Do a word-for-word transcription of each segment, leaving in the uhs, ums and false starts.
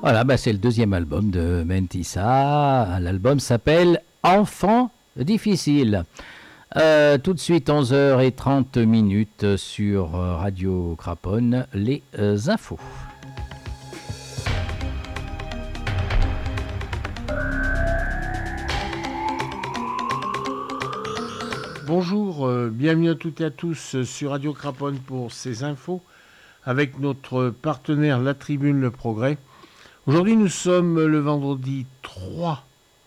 Voilà, bah c'est le deuxième album de Mentissa. L'album s'appelle Enfant difficile. Euh, tout de suite, onze heures trente minutes sur Radio Craponne, les euh, infos. Bonjour, euh, bienvenue à toutes et à tous sur Radio Craponne pour ces infos avec notre partenaire La Tribune Le Progrès. Aujourd'hui, nous sommes le vendredi trois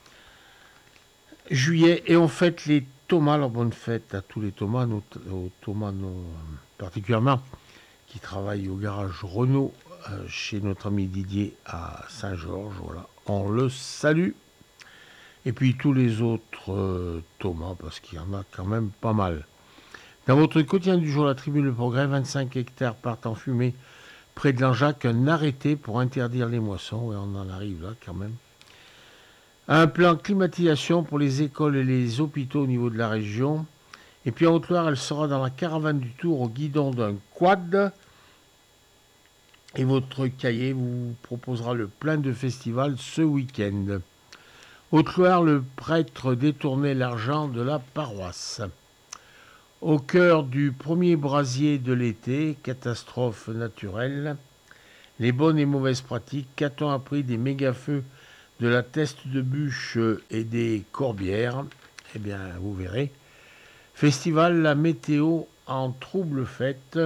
juillet et on fête les Thomas. Alors bonne fête à tous les Thomas, nos, aux Thomas non, particulièrement, qui travaillent au garage Renault euh, chez notre ami Didier à Saint-Georges. Voilà, on le salue. Et puis tous les autres euh, Thomas, parce qu'il y en a quand même pas mal. Dans votre quotidien du jour, La Tribune Le Progrès, vingt-cinq hectares partent en fumée près de Langeac, un arrêté pour interdire les moissons, et on en arrive là quand même. Un plan climatisation pour les écoles et les hôpitaux au niveau de la région. Et puis en Haute-Loire, elle sera dans la caravane du Tour au guidon d'un quad. Et votre cahier vous proposera le plein de festival ce week-end. Haute-Loire, le prêtre détournait l'argent de la paroisse. Au cœur du premier brasier de l'été, catastrophe naturelle, les bonnes et mauvaises pratiques, qu'a-t-on appris des méga-feux de la Teste de Bûche et des Corbières? Eh bien, vous verrez. Festival La Météo en trouble fête.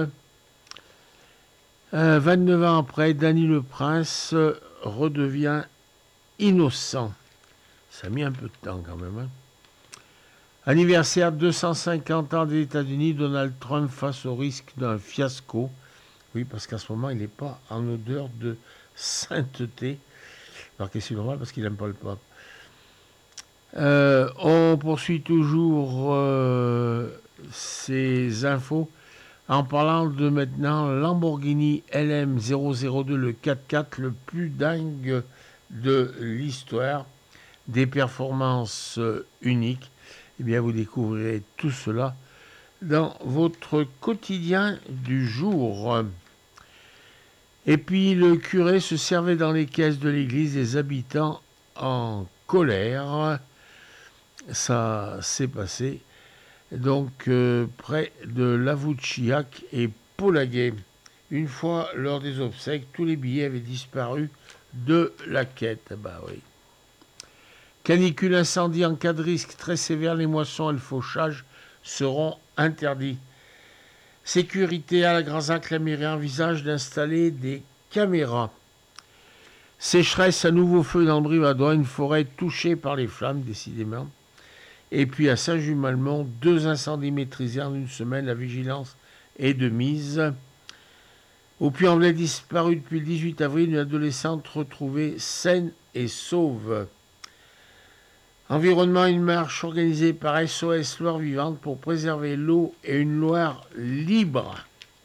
Euh, vingt-neuf ans après, Dany le Prince redevient innocent. Ça a mis un peu de temps quand même. Hein. Anniversaire deux cent cinquante ans des États-Unis, Donald Trump face au risque d'un fiasco. Oui, parce qu'à ce moment, il n'est pas en odeur de sainteté. Alors que c'est normal parce qu'il n'aime pas le pape. Euh, on poursuit toujours euh, ces infos en parlant de maintenant Lamborghini L M zéro zéro deux, le quatre-quatre, le plus dingue de l'histoire, des performances uniques. Eh bien, vous découvrirez tout cela dans votre quotidien du jour. Et puis, le curé se servait dans les caisses de l'église des habitants en colère. Ça s'est passé donc euh, près de Lavouchiac et Polaguet. Une fois lors des obsèques, tous les billets avaient disparu de la quête. Bah oui. Canicule, incendie, en cas de risque très sévère, les moissons et le fauchage seront interdits. Sécurité à la Granzac, la mairie envisage d'installer des caméras. Sécheresse, à nouveau feu dans le Brivadois, une forêt touchée par les flammes, décidément. Et puis à Saint-Just-Malmont, deux incendies maîtrisés en une semaine, la vigilance est de mise. Au Puy-en-Velay, disparu depuis le dix-huit avril, une adolescente retrouvée saine et sauve. Environnement, une marche organisée par S O S Loire Vivante pour préserver l'eau et une Loire libre.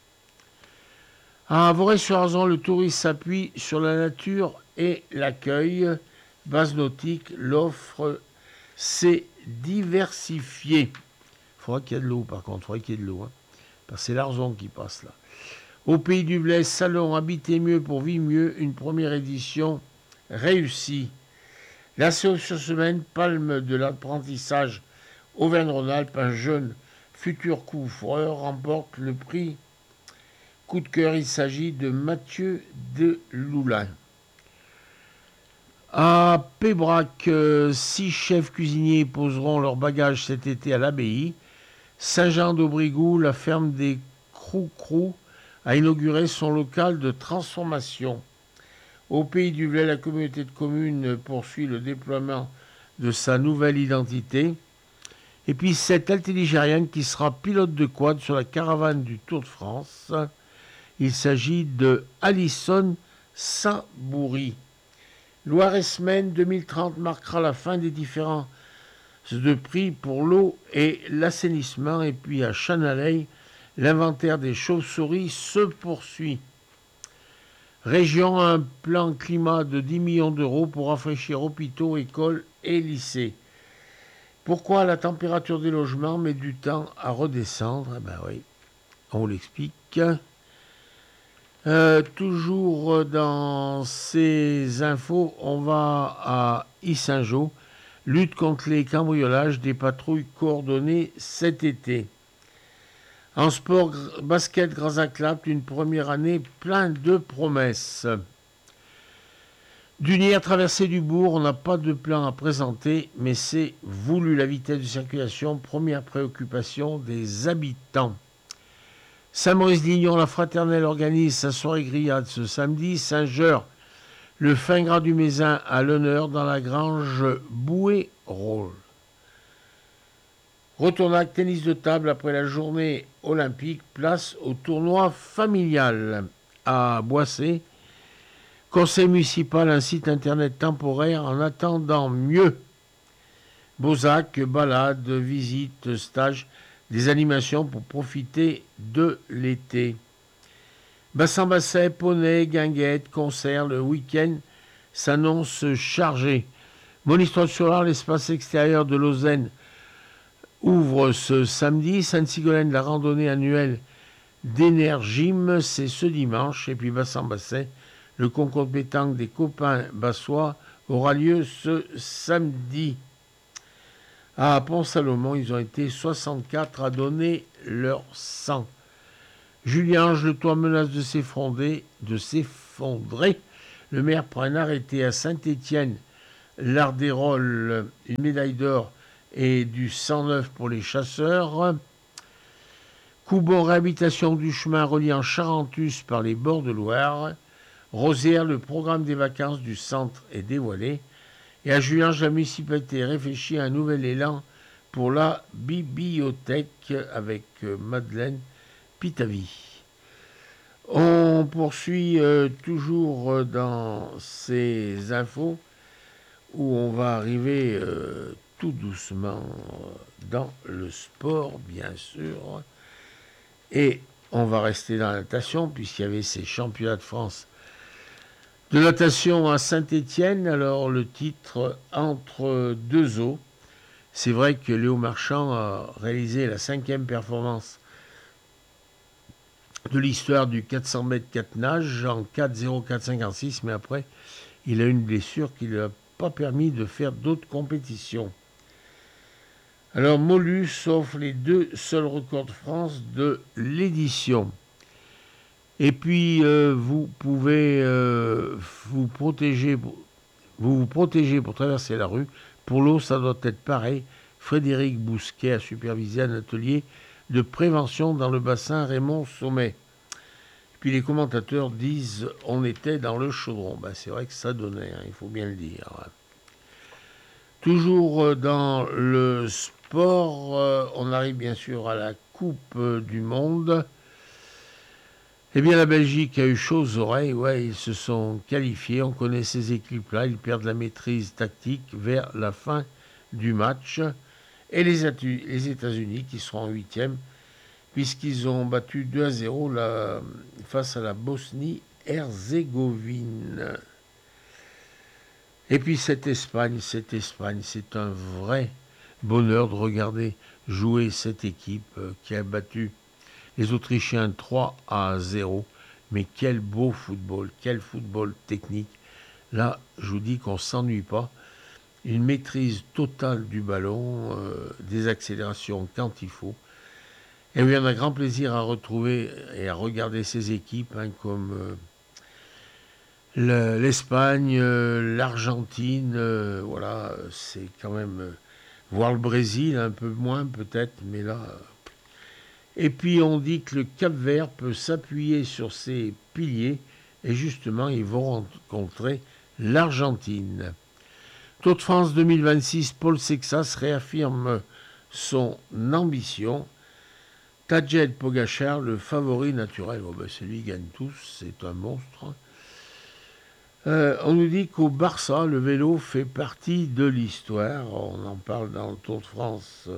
À Vorey-sur-Arzon, le tourisme s'appuie sur la nature et l'accueil. Base nautique, l'offre s'est diversifiée. Il faudra qu'il y ait de l'eau, par contre, il faudra qu'il y ait de l'eau. Hein, parce que c'est l'Arzon qui passe là. Au Pays du Blaise, Salon Habiter mieux pour vivre mieux, une première édition réussie. La semaine, palme de l'apprentissage Auvergne-Rhône-Alpes, un jeune futur coiffeur remporte le prix coup de cœur. Il s'agit de Mathieu de Loulin. À Pébrac, euh, six chefs cuisiniers poseront leurs bagages cet été à l'abbaye. Saint-Jean-d'Aubrigou, la ferme des Crou-Crou, a inauguré son local de transformation. Au Pays du Velay, la communauté de communes poursuit le déploiement de sa nouvelle identité. Et puis cette altéligérienne qui sera pilote de quad sur la caravane du Tour de France. Il s'agit de Alison Saboury. Loire-et-Semaine deux mille trente marquera la fin des différences de prix pour l'eau et l'assainissement. Et puis à Chanaley, l'inventaire des chauves-souris se poursuit. Région, un plan climat de dix millions d'euros pour rafraîchir hôpitaux, écoles et lycées. Pourquoi la température des logements met du temps à redescendre? Eh ben oui, on l'explique. Euh, toujours dans ces infos, on va à Yssingeaux. Lutte contre les cambriolages, des patrouilles coordonnées cet été. En sport, basket Grazaclap, une première année plein de promesses. Dunière, traversée du bourg, on n'a pas de plan à présenter, mais c'est voulu. La vitesse de circulation, première préoccupation des habitants. Saint-Maurice-Lignon, la Fraternelle organise sa soirée grillade ce samedi. Saint-Jeur, le fin gras du Mézin à l'honneur dans la grange Bouet-Rôle. Retournac, tennis de table après la journée olympique, place au tournoi familial à Boissé. Conseil municipal, un site internet temporaire en attendant mieux. Beauzac, balades, visites, stages, des animations pour profiter de l'été. Bassin-Basset, poney, guinguette, concert, le week-end s'annonce chargé. Monistrol sur l'Ar, l'espace extérieur de Lausanne ouvre ce samedi. Sainte-Sigolène, la randonnée annuelle d'Énergime, c'est ce dimanche. Et puis Bassin-Basset, le concours de pétanque des copains bassois aura lieu ce samedi. À Pont-Salomon, ils ont été soixante-quatre à donner leur sang. Julien-Ange, le toit menace de s'effondrer, de s'effondrer. Le maire prend un arrêté à Saint-Étienne, l'Ardérol, une médaille d'or et du cent neuf pour les chasseurs. Coubon, réhabilitation du chemin reliant Charentus par les bords de Loire. Rosière, le programme des vacances du centre est dévoilé. Et à Julien-Ange, la municipalité réfléchit à un nouvel élan pour la bibliothèque avec Madeleine Pitavi. On poursuit euh, toujours dans ces infos où on va arriver euh, tout doucement dans le sport, bien sûr. Et on va rester dans la natation puisqu'il y avait ces championnats de France de natation à Saint-Étienne. Alors le titre entre deux eaux. C'est vrai que Léo Marchand a réalisé la cinquième performance de l'histoire du quatre cents mètres quatre nages en quatre zéro quatre cinquante-six, mais après, il a une blessure qui ne lui a pas permis de faire d'autres compétitions. Alors, Molus offre les deux seuls records de France de l'édition. Et puis, euh, vous pouvez euh, vous protéger, vous vous protégez pour traverser la rue. Pour l'eau, ça doit être pareil. Frédéric Bousquet a supervisé un atelier de prévention dans le bassin Raymond Sommet. Puis les commentateurs disent on était dans le chaudron. Ben, c'est vrai que ça donnait, hein, il faut bien le dire. Toujours dans le sport, euh, on arrive bien sûr à la Coupe du Monde. Eh bien, la Belgique a eu chaud aux oreilles. Ouais, ils se sont qualifiés. On connaît ces équipes-là. Ils perdent la maîtrise tactique vers la fin du match. Et les, les États-Unis qui seront en huitième, puisqu'ils ont battu deux à zéro la, face à la Bosnie-Herzégovine. Et puis cette Espagne, cette Espagne, c'est un vrai bonheur de regarder jouer cette équipe qui a battu les Autrichiens trois à zéro. Mais quel beau football, quel football technique. Là, je vous dis qu'on ne s'ennuie pas. Une maîtrise totale du ballon, euh, des accélérations quand il faut. Et oui, on a grand plaisir à retrouver et à regarder ces équipes hein, comme euh, le, l'Espagne, euh, l'Argentine, euh, voilà, c'est quand même euh, voir le Brésil un peu moins peut-être, mais là. Euh, et puis on dit que le Cap-Vert peut s'appuyer sur ses piliers et justement ils vont rencontrer l'Argentine. Tour de France deux mille vingt-six, Paul Sexas réaffirme son ambition. Tadej Pogacar, le favori naturel, oh ben c'est lui qui gagne tous, c'est un monstre. Euh, on nous dit qu'au Barça, le vélo fait partie de l'histoire. On en parle dans le Tour de France.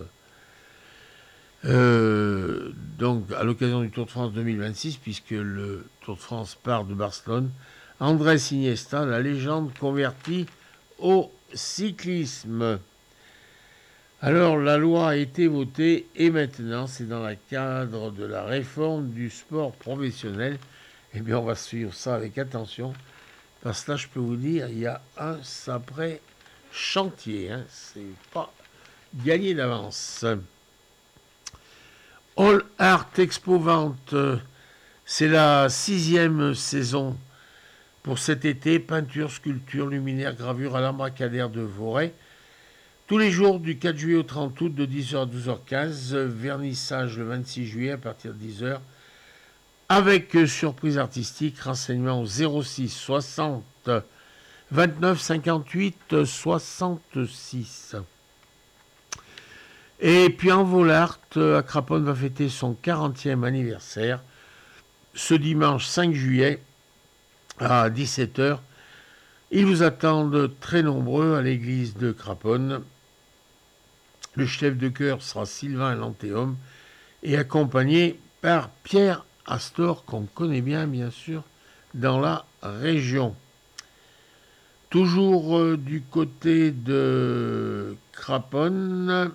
Euh, donc, à l'occasion du Tour de France deux mille vingt-six, puisque le Tour de France part de Barcelone, Andrés Iniesta, la légende convertie au cyclisme. Alors, la loi a été votée et maintenant, c'est dans le cadre de la réforme du sport professionnel. Eh bien, on va suivre ça avec attention. Parce que là, je peux vous dire, il y a un sacré chantier. Hein. C'est pas gagné d'avance. All Art Expo Vente, c'est la sixième saison pour cet été. Peinture, sculpture, luminaire, gravure à l'embracadère de Voray. Tous les jours du quatre juillet au trente août de dix heures à douze heures quinze. Vernissage le vingt-six juillet à partir de dix heures. Avec surprise artistique, renseignement au zéro six soixante vingt-neuf cinquante-huit soixante-six. Et puis en Volart, à Craponne va fêter son quarantième anniversaire ce dimanche cinq juillet à dix-sept heures. Ils vous attendent très nombreux à l'église de Craponne. Le chef de chœur sera Sylvain Lantéum et accompagné par Pierre Astor, qu'on connaît bien, bien sûr, dans la région. Toujours euh, du côté de Craponne,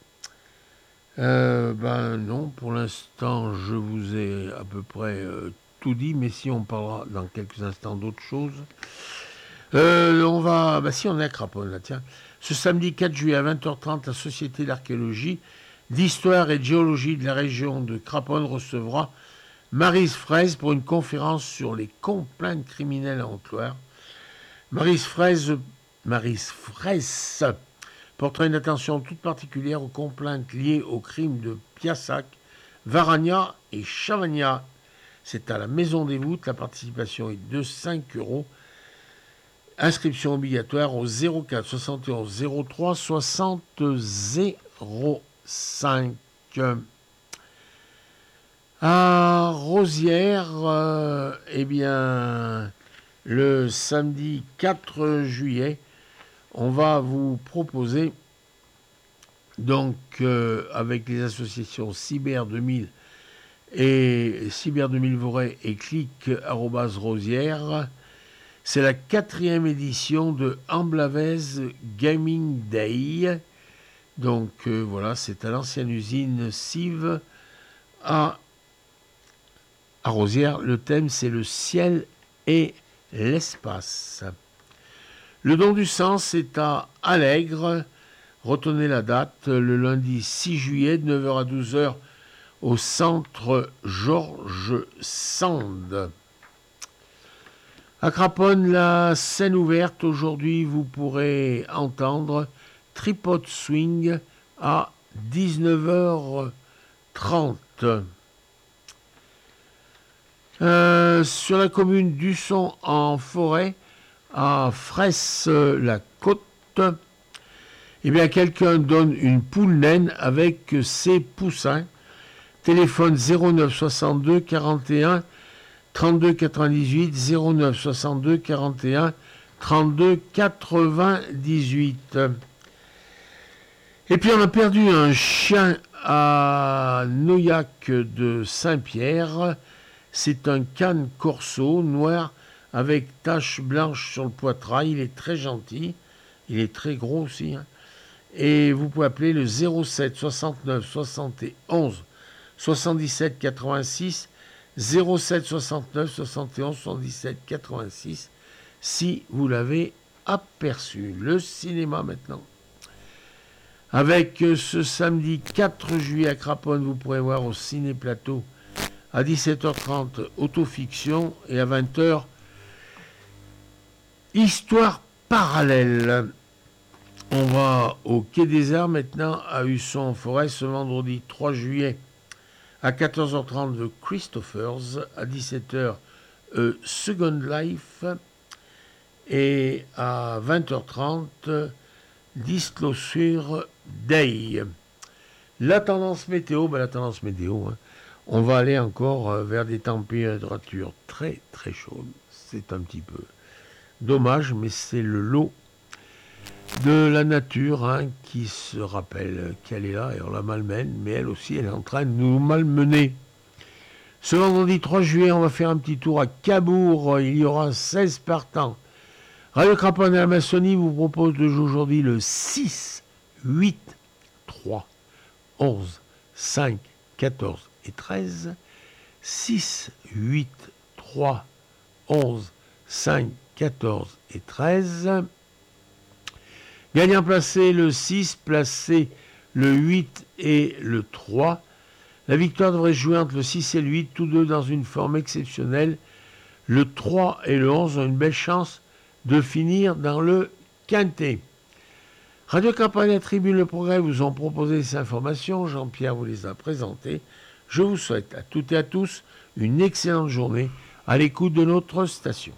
euh, ben non, pour l'instant, je vous ai à peu près euh, tout dit, mais si on parlera dans quelques instants d'autres choses. Euh, on va, ben si on est à Craponne, là, tiens. Ce samedi quatre juillet à vingt heures trente, la Société d'archéologie, d'histoire et de géologie de la région de Craponne recevra Maryse Fraise pour une conférence sur les complaintes criminelles à Haute-Loire. Maryse Fraise, Maryse Fraisse portera une attention toute particulière aux complaintes liées aux crimes de Piassac, Varagna et Chavagna. C'est à la Maison des Voûtes. La participation est de cinq euros. Inscription obligatoire au zéro quatre soixante et onze zéro trois soixante zéro cinq. À Rosières, euh, eh bien, le samedi quatre juillet, on va vous proposer, donc euh, avec les associations Cyber deux mille et Cyber deux mille Voray et Clic arobase Rosières, c'est la quatrième édition de Amblavez Gaming Day. Donc euh, voilà, c'est à l'ancienne usine Cive à, à Rosières. Le thème, c'est le ciel et l'espace. Le don du sang, c'est à Allègre. Retenez la date, le lundi six juillet, de neuf heures à douze heures, au centre Georges Sand. À Craponne, la scène ouverte. Aujourd'hui, vous pourrez entendre Tripod Swing à dix-neuf heures trente. Euh, sur la commune d'Usson en forêt, à Fraisse-la-Côte, eh bien, quelqu'un donne une poule naine avec ses poussins. Téléphone zéro neuf soixante-deux quarante et un trente-deux quatre-vingt-dix-huit, zéro neuf soixante-deux quarante et un trente-deux quatre-vingt-dix-huit. Et puis on a perdu un chien à Noyac de Saint-Pierre. C'est un cane corso noir avec taches blanches sur le poitrail. Il est très gentil. Il est très gros aussi. Hein. Et vous pouvez appeler le zéro sept soixante-neuf soixante et onze soixante-dix-sept quatre-vingt-six, zéro sept soixante-neuf soixante et onze soixante-dix-sept quatre-vingt-six si vous l'avez aperçu. Le cinéma maintenant. Avec ce samedi quatre juillet à Craponne, vous pourrez voir au Ciné Plateau à dix-sept heures trente Autofiction et à vingt heures Histoire parallèle. On va au Quai des Arts maintenant à Husson en forêt ce vendredi trois juillet à quatorze heures trente The Christophers, à dix-sept heures euh, Second Life et à vingt heures trente Disclosure Day. La tendance météo, ben la tendance météo, hein, on va aller encore euh, vers des températures très très chaudes. C'est un petit peu dommage, mais c'est le lot de la nature hein, qui se rappelle qu'elle est là et on la malmène, mais elle aussi elle est en train de nous malmener. Ce vendredi trois juillet, on va faire un petit tour à Cabourg, il y aura seize partants. Radio Craponne et la Maçonnie vous propose de jouer aujourd'hui le six, huit, trois, onze, cinq, quatorze et treize. six, huit, trois. trois, onze, cinq, quatorze et treize. Gagnant placé le six, placé le huit et le trois. La victoire devrait jouer entre le six et le huit, tous deux dans une forme exceptionnelle. Le trois et le onze ont une belle chance de finir dans le quintet. Radio Craponne et Tribune Le Progrès vous ont proposé ces informations. Jean-Pierre vous les a présentées. Je vous souhaite à toutes et à tous une excellente journée à l'écoute de notre station.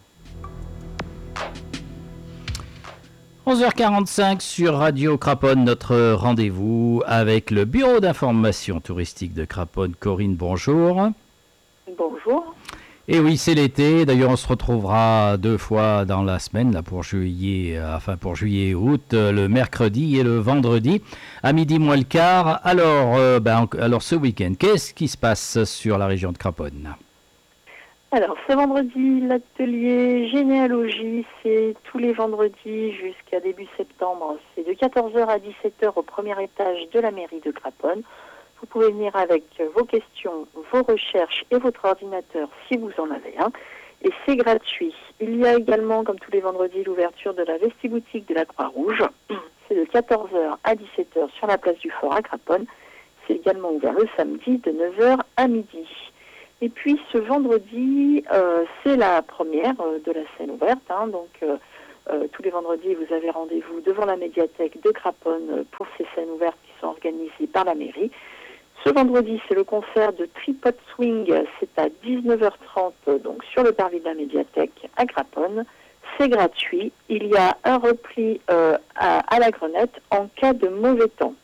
onze heures quarante-cinq sur Radio Craponne, notre rendez-vous avec le Bureau d'information touristique de Craponne. Corinne, bonjour. Bonjour. Et oui, c'est l'été. D'ailleurs, on se retrouvera deux fois dans la semaine, là pour juillet, euh, enfin pour juillet et août, euh, le mercredi et le vendredi, à midi moins le quart. Alors, euh, ben, alors ce week-end, qu'est-ce qui se passe sur la région de Craponne ? Alors, ce vendredi, l'atelier généalogie, c'est tous les vendredis jusqu'à début septembre. C'est de quatorze heures à dix-sept heures au premier étage de la mairie de Craponne. Vous pouvez venir avec vos questions, vos recherches et votre ordinateur si vous en avez un. Et c'est gratuit. Il y a également, comme tous les vendredis, l'ouverture de la vestiboutique de la Croix-Rouge. C'est de quatorze heures à dix-sept heures sur la place du Fort à Craponne. C'est également ouvert le samedi de neuf heures à midi. Et puis ce vendredi, euh, c'est la première euh, de la scène ouverte. Hein, donc euh, euh, tous les vendredis, vous avez rendez-vous devant la médiathèque de Craponne pour ces scènes ouvertes qui sont organisées par la mairie. Ce vendredi, c'est le concert de Tripod Swing. C'est à dix-neuf heures trente, donc sur le parvis de la médiathèque à Craponne. C'est gratuit. Il y a un repli euh, à, à la Grenette en cas de mauvais temps.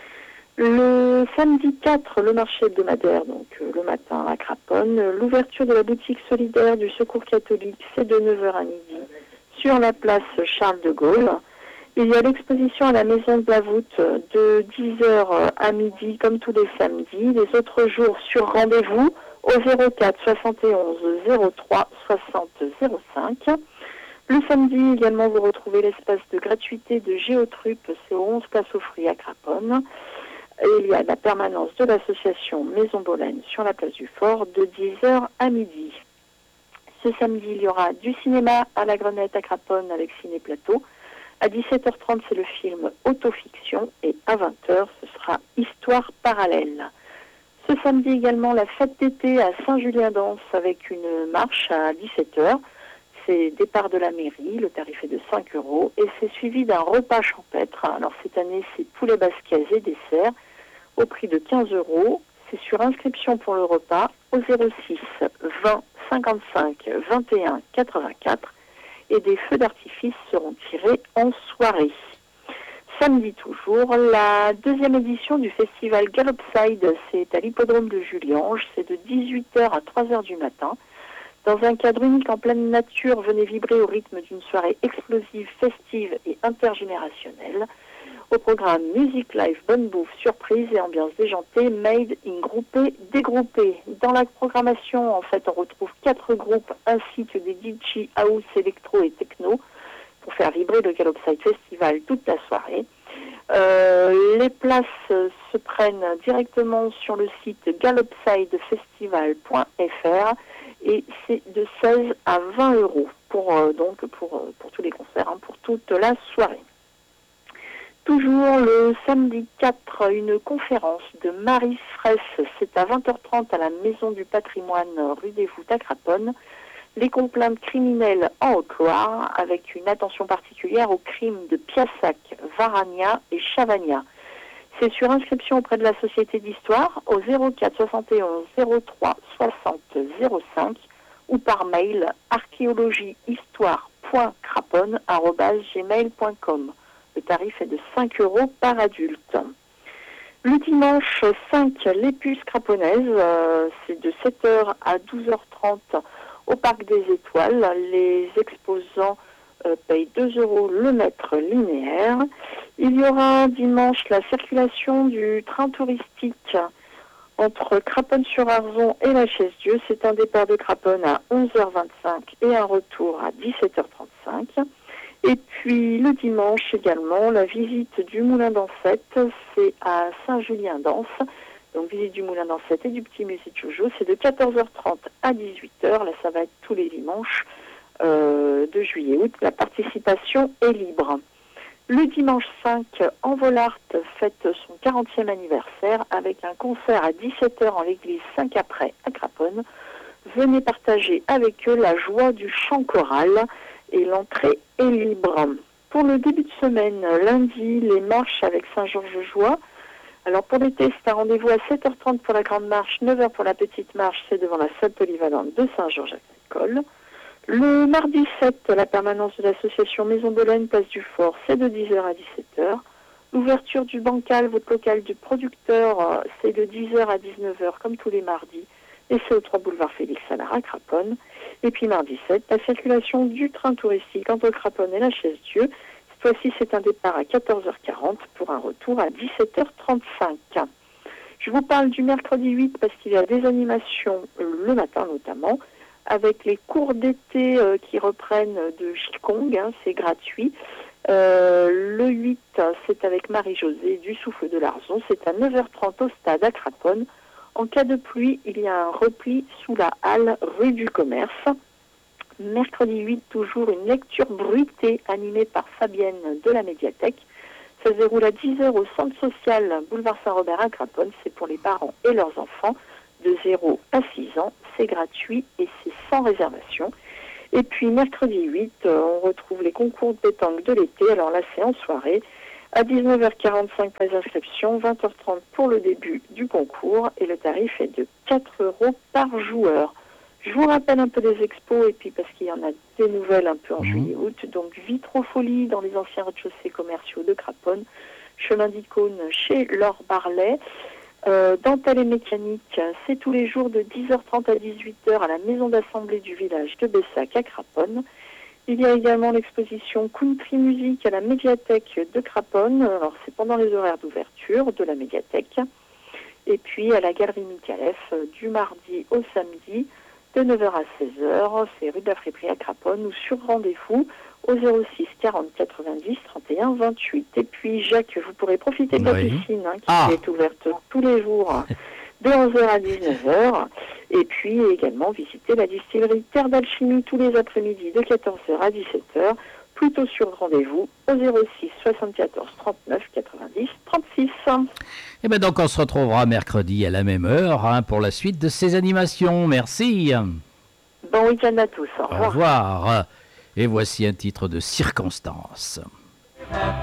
Le samedi quatre, le marché hebdomadaire, donc euh, le matin à Craponne. L'ouverture de la boutique solidaire du Secours catholique, c'est de neuf heures à midi, sur la place Charles de Gaulle. Il y a l'exposition à la Maison de la Voûte de dix heures à midi, comme tous les samedis. Les autres jours, sur rendez-vous, au zéro quatre soixante et onze zéro trois soixante zéro cinq. Le samedi, également, vous retrouvez l'espace de gratuité de Géotrupe, c'est au onze place aux Fruits à Craponne. Et il y a la permanence de l'association Maison Bolène sur la place du Fort de dix heures à midi. Ce samedi, il y aura du cinéma à la Grenette à Craponne avec Ciné Plateau. À dix-sept heures trente, c'est le film Autofiction. Et à vingt heures, ce sera Histoire parallèle. Ce samedi également, la fête d'été à Saint-Julien-d'Anse avec une marche à dix-sept heures. C'est départ de la mairie, le tarif est de cinq euros et c'est suivi d'un repas champêtre. Alors cette année, c'est poulet basquez et dessert au prix de quinze euros. C'est sur inscription pour le repas au zéro six vingt cinquante-cinq vingt et un quatre-vingt-quatre et des feux d'artifice seront tirés en soirée. Samedi toujours, la deuxième édition du festival Galopside, c'est à l'hippodrome de Juliange, c'est de dix-huit heures à trois heures du matin. Dans un cadre unique en pleine nature, venez vibrer au rythme d'une soirée explosive, festive et intergénérationnelle. Au programme musique live, bonne bouffe, surprise et ambiance déjantée, made in groupé, dégroupé. Dans la programmation, en fait, on retrouve quatre groupes ainsi que des D J house, électro et techno pour faire vibrer le Galopside Festival toute la soirée. Euh, les places se prennent directement sur le site galopsidefestival point f r. Et c'est de seize à vingt euros pour, euh, donc pour, euh, pour tous les concerts, hein, pour toute la soirée. Toujours le samedi quatre, une conférence de Marie Fraisse, c'est à vingt heures trente à la Maison du Patrimoine, rue des Voûtes à Craponne. Les complaintes criminelles en Haute-Loire, avec une attention particulière aux crimes de Piassac, Varagna et Chavagna. C'est sur inscription auprès de la Société d'Histoire au zéro quatre soixante et onze zéro trois soixante zéro cinq ou par mail archéologiehistoire point craponne arobase gmail point com. Le tarif est de cinq euros par adulte. Le dimanche cinq, les puces craponaises, euh, c'est de sept heures à douze heures trente au Parc des Étoiles. Les exposants euh, payent deux euros le mètre linéaire. Il y aura dimanche la circulation du train touristique entre Craponne-sur-Arzon et la Chaise-Dieu. C'est un départ de Craponne à onze heures vingt-cinq et un retour à dix-sept heures trente-cinq. Et puis le dimanche également, la visite du Moulin d'Ancette, c'est à Saint-Julien-d'Anse. Donc visite du Moulin d'Ancette et du Petit Musée de Jojo. C'est de quatorze heures trente à dix-huit heures. Là, ça va être tous les dimanches euh, de juillet-août. La participation est libre. Le dimanche cinq, Envolart fête son quarantième anniversaire avec un concert à dix-sept heures en l'église Saint-Caprais à Craponne. Venez partager avec eux la joie du chant choral et l'entrée est libre. Pour le début de semaine, lundi, les marches avec Saint-Georges-Joie. Alors pour l'été, c'est un rendez-vous à sept heures trente pour la grande marche, neuf heures pour la petite marche, c'est devant la salle polyvalente de Saint-Georges-Agricole. Le mardi sept, la permanence de l'association Maison Bologne, place du Fort, c'est de dix heures à dix-sept heures. L'ouverture du bancal, votre local du producteur, c'est de dix heures à dix-neuf heures comme tous les mardis. Et c'est au trois boulevard Félix Salara à Craponne. Et puis mardi sept, la circulation du train touristique entre Craponne et la Chaise-Dieu. Cette fois-ci, c'est un départ à quatorze heures quarante pour un retour à dix-sept heures trente-cinq. Je vous parle du mercredi huit parce qu'il y a des animations le matin notamment, avec les cours d'été euh, qui reprennent de Qigong, hein, c'est gratuit. Euh, le huit, c'est avec Marie-Josée du Souffle de l'Arzon, c'est à neuf heures trente au stade à Craponne. En cas de pluie, il y a un repli sous la halle rue du Commerce. Mercredi huit, toujours une lecture bruitée animée par Fabienne de la médiathèque. Ça se déroule à dix heures au centre social boulevard Saint-Robert à Craponne. C'est pour les parents et leurs enfants de zéro à six ans. C'est gratuit et c'est sans réservation. Et puis mercredi huit, on retrouve les concours de pétanque de l'été. Alors là, c'est en soirée. À dix-neuf heures quarante-cinq pour les inscriptions, vingt heures trente pour le début du concours et le tarif est de quatre euros par joueur. Je vous rappelle un peu des expos et puis parce qu'il y en a des nouvelles un peu en mmh. juillet-août. Donc Vitrofolie dans les anciens rez-de-chaussée commerciaux de Craponne, chemin d'Icône chez Laure Barlet, euh, dentelle et mécanique, c'est tous les jours de dix heures trente à dix-huit heures à la maison d'assemblée du village de Bessac à Craponne. Il y a également l'exposition Country Music à la médiathèque de Craponne. Alors c'est pendant les horaires d'ouverture de la médiathèque. Et puis à la galerie Micalef du mardi au samedi de neuf heures à seize heures. C'est rue de la Friperie à Craponne ou sur rendez-vous au zéro six quarante quatre-vingt-dix trente et un vingt-huit. Et puis Jacques, vous pourrez profiter de la oui. piscine hein, qui ah. est ouverte tous les jours de onze heures à dix-neuf heures. Et puis également visiter la distillerie Terre d'Alchimie tous les après-midi de quatorze heures à dix-sept heures, plutôt sur rendez-vous au zéro six soixante-quatorze trente-neuf quatre-vingt-dix trente-six. Et bien donc on se retrouvera mercredi à la même heure hein, pour la suite de ces animations. Merci. Bon week-end à tous. Au revoir. Au revoir. Et voici un titre de Circonstance.